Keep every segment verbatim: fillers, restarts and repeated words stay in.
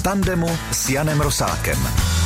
tandemu s Janem Rosátkem.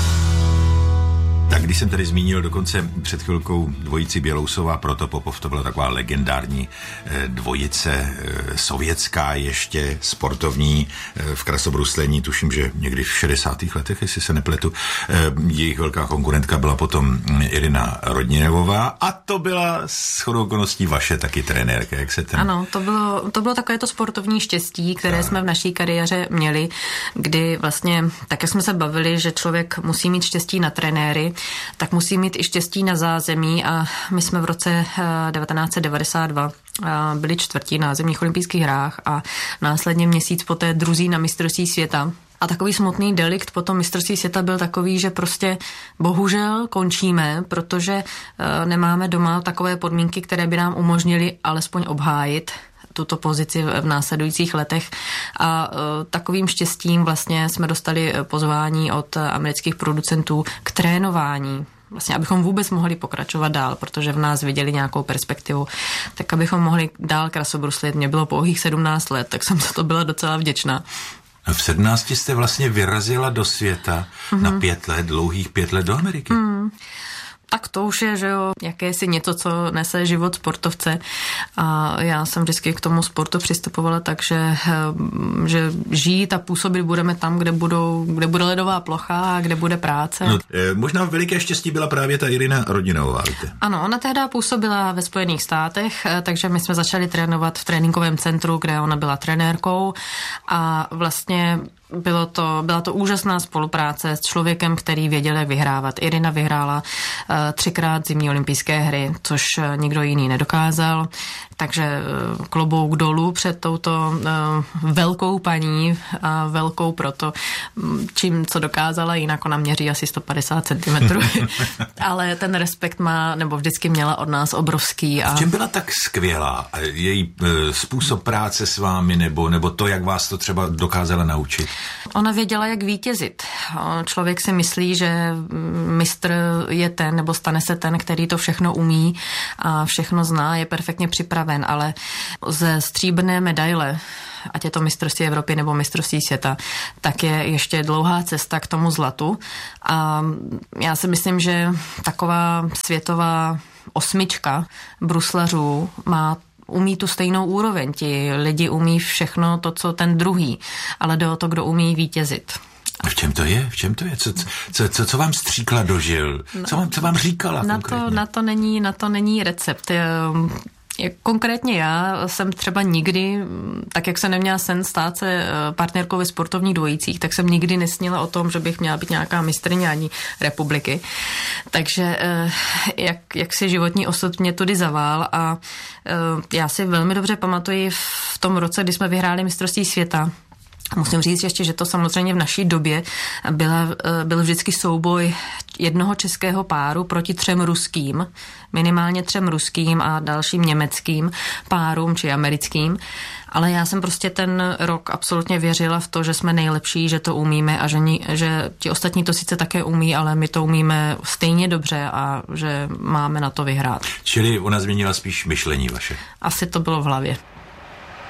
Tak když jsem tady zmínil dokonce před chvilkou dvojici Bělousová Protopopov, to byla taková legendární dvojice, sovětská ještě, sportovní, v krasobruslení, tuším, že někdy v šedesátých letech, jestli se nepletu. Jejich velká konkurentka byla potom Irina Rodněvová a to byla shodou okolností vaše taky trenérka, jak se ten... Ano, to bylo, to bylo takové to sportovní štěstí, které tak. jsme v naší kariéře měli, kdy vlastně, tak jak jsme se bavili, že člověk musí mít štěstí na trenéry, tak musí mít i štěstí na zázemí a my jsme v roce devatenáct set devadesát dva byli čtvrtí na zimních olympijských hrách a následně měsíc poté druzí na mistrovství světa. A takový smutný delikt po tom mistrovství světa byl takový, že prostě bohužel končíme, protože nemáme doma takové podmínky, které by nám umožnily alespoň obhájit tuto pozici v následujících letech a uh, takovým štěstím vlastně jsme dostali pozvání od amerických producentů k trénování. Vlastně, abychom vůbec mohli pokračovat dál, protože v nás viděli nějakou perspektivu, tak abychom mohli dál krasobruslit. Mě bylo pouhých sedmnáct let, tak jsem za to byla docela vděčná. V sedmnácti jste vlastně vyrazila do světa mm-hmm. na pět let, dlouhých pět let do Ameriky. Mm. Tak to už je, že jo, jakési něco, co nese život sportovce a já jsem vždycky k tomu sportu přistupovala tak, že, že žít a působit budeme tam, kde, budou, kde bude ledová plocha a kde bude práce. No, e, možná veliké štěstí byla právě ta Irina Rodněvová, víte? Ano, ona tehdy působila ve Spojených státech, takže my jsme začali trénovat v tréninkovém centru, kde ona byla trenérkou a vlastně Bylo to, byla to úžasná spolupráce s člověkem, který věděl, jak vyhrávat. Irina vyhrála uh, třikrát zimní olympijské hry, což uh, nikdo jiný nedokázal. Takže uh, klobouk dolů před touto uh, velkou paní a velkou proto, čím co dokázala, jinak ona měří asi sto padesát centimetrů. Ale ten respekt má, nebo vždycky měla od nás obrovský. A... V čem byla tak skvělá? Její uh, způsob práce s vámi, nebo, nebo to, jak vás to třeba dokázala naučit? Ona věděla, jak vítězit. Člověk si myslí, že mistr je ten, nebo stane se ten, který to všechno umí a všechno zná, je perfektně připraven, ale ze stříbrné medaile, ať je to mistrovství Evropy nebo mistrovství světa, tak je ještě dlouhá cesta k tomu zlatu. A já si myslím, že taková světová osmička bruslařů má umí tu stejnou úroveň. Ti lidi umí všechno to, co ten druhý, ale jde o to, kdo umí vítězit. V čem to je? V čem to je? Co, co, co, co vám stříkla do žil? Co vám, co vám říkala na konkrétně? To, na, to není, na to není recept. Konkrétně já jsem třeba nikdy, tak jak jsem neměla sen stát se partnerkou ve sportovních dvojicích, tak jsem nikdy nesnila o tom, že bych měla být nějaká mistryně ani republiky. Takže jak, jak si životní osud mě tudy zavál a já si velmi dobře pamatuji v tom roce, kdy jsme vyhráli mistrovství světa. Musím říct ještě, že to samozřejmě v naší době byla, byl vždycky souboj jednoho českého páru proti třem ruským, minimálně třem ruským a dalším německým párům či americkým. Ale já jsem prostě ten rok absolutně věřila v to, že jsme nejlepší, že to umíme a že, ni, že ti ostatní to sice také umí, ale my to umíme stejně dobře a že máme na to vyhrát. Čili ona změnila spíš myšlení vaše? Asi to bylo v hlavě.